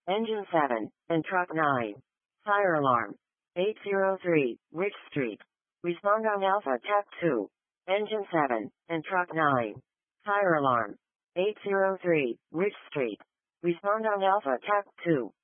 Engine 7, and Truck 9. Fire alarm. 803, Rich Street. Respond on Alpha TAC 2. Engine 7, and Truck 9. Fire alarm. 803, Rich Street. Respond on Alpha TAC 2.